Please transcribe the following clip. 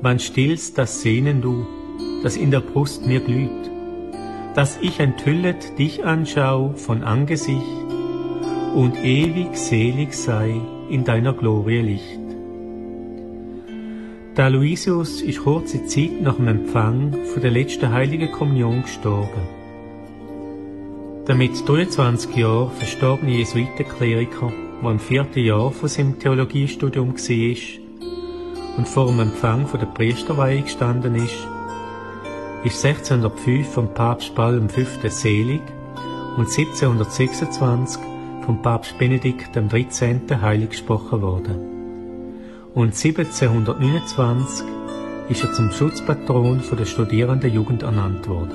Wann stillst das Sehnen du, das in der Brust mir glüht, dass ich enthüllet dich anschau von Angesicht und ewig selig sei in deiner Glorie Licht. Der Aloysius ist kurze Zeit nach dem Empfang von der letzten Heiligen Kommunion gestorben. Der mit 23 Jahren verstorbene Jesuitenkleriker, der im 4. Jahr von seinem Theologiestudium war und vor dem Empfang von der Priesterweihe gestanden ist 1605 vom Papst Paul V. selig und 1726 vom Papst Benedikt XIII. Heilig gesprochen worden. Und 1729 ist er zum Schutzpatron der Studierendenjugend ernannt worden.